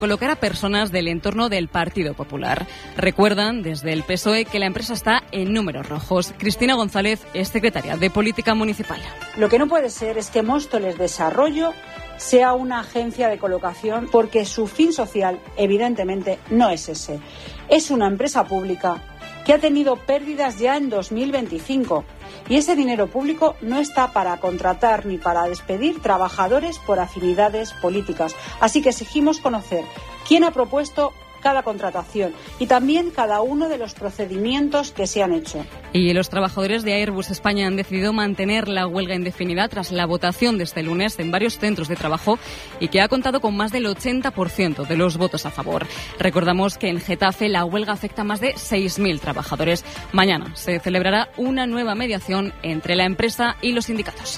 colocar a personas del entorno del Partido Popular. Recuerdan desde el PSOE que la empresa está en números rojos. Cristina González es secretaria de Política Municipal. Lo que no puede ser es que Móstoles Desarrollo sea una agencia de colocación, porque su fin social, evidentemente, no es ese. Es una empresa pública que ha tenido pérdidas ya en 2025 y ese dinero público no está para contratar ni para despedir trabajadores por afinidades políticas. Así que exigimos conocer quién ha propuesto cada contratación y también cada uno de los procedimientos que se han hecho. Y los trabajadores de Airbus España han decidido mantener la huelga indefinida tras la votación de este lunes en varios centros de trabajo y que ha contado con más del 80% de los votos a favor. Recordamos que en Getafe la huelga afecta a más de 6.000 trabajadores. Mañana se celebrará una nueva mediación entre la empresa y los sindicatos.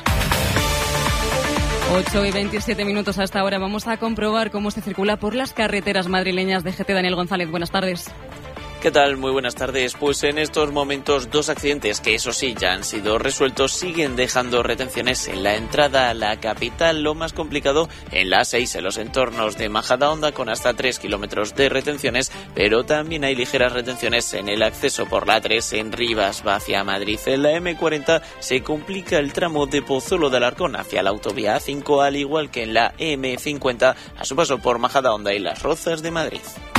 8:27 hasta ahora. Vamos a comprobar cómo se circula por las carreteras madrileñas. DGT Daniel González, buenas tardes. ¿Qué tal? Muy buenas tardes. Pues en estos momentos 2 accidentes que eso sí ya han sido resueltos siguen dejando retenciones en la entrada a la capital. Lo más complicado en la A6 en los entornos de Majadahonda con hasta 3 kilómetros de retenciones, pero también hay ligeras retenciones en el acceso por la A3 en Rivas va hacia Madrid. En la M40 se complica el tramo de Pozuelo de Alarcón hacia la autovía A5, al igual que en la M50 a su paso por Majadahonda y Las Rozas de Madrid.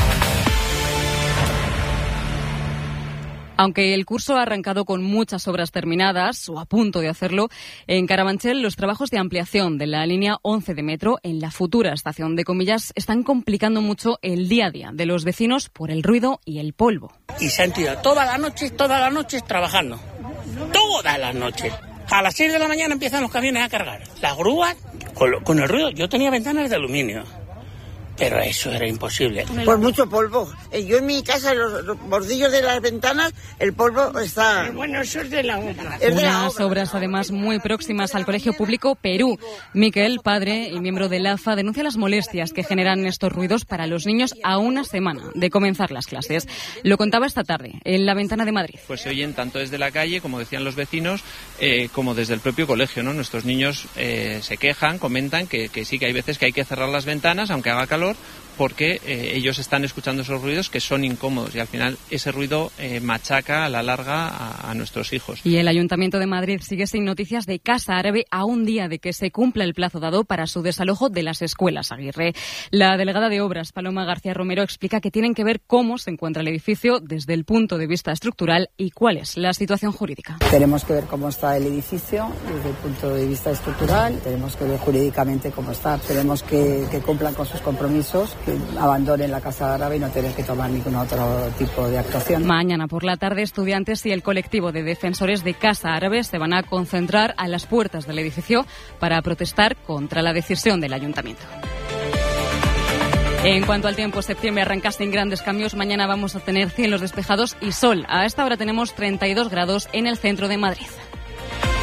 Aunque el curso ha arrancado con muchas obras terminadas, o a punto de hacerlo, en Carabanchel los trabajos de ampliación de la línea 11 de metro en la futura estación de Comillas están complicando mucho el día a día de los vecinos por el ruido y el polvo. Y se han tirado todas las noches trabajando. Todas las noches. A las 6 de la mañana empiezan los camiones a cargar. Las grúas, con el ruido. Yo tenía ventanas de aluminio, pero eso era imposible. Por mucho polvo. Yo en mi casa, los bordillos de las ventanas, el polvo está... Bueno, eso es de la obra. Unas obras además muy próximas al Colegio Público Perú. Miquel, padre y miembro del AFA, denuncia las molestias que generan estos ruidos para los niños a una semana de comenzar las clases. Lo contaba esta tarde en La Ventana de Madrid. Pues se oyen tanto desde la calle, como decían los vecinos, como desde el propio colegio, ¿no? Nuestros niños se quejan, comentan que sí, que hay veces que hay que cerrar las ventanas, aunque haga calor, porque ellos están escuchando esos ruidos que son incómodos y al final ese ruido machaca a la larga a nuestros hijos. Y el Ayuntamiento de Madrid sigue sin noticias de Casa Árabe a un día de que se cumpla el plazo dado para su desalojo de las escuelas Aguirre. La delegada de Obras, Paloma García Romero, explica que tienen que ver cómo se encuentra el edificio desde el punto de vista estructural y cuál es la situación jurídica. Tenemos que ver cómo está el edificio desde el punto de vista estructural, tenemos que ver jurídicamente cómo está, tenemos que cumplan con sus compromisos, que abandonen la Casa Árabe y no tener que tomar ningún otro tipo de actuación. Mañana por la tarde, estudiantes y el colectivo de defensores de Casa Árabe se van a concentrar a las puertas del edificio para protestar contra la decisión del Ayuntamiento. En cuanto al tiempo, septiembre arranca sin grandes cambios. Mañana vamos a tener cielos despejados y sol. A esta hora tenemos 32 grados en el centro de Madrid.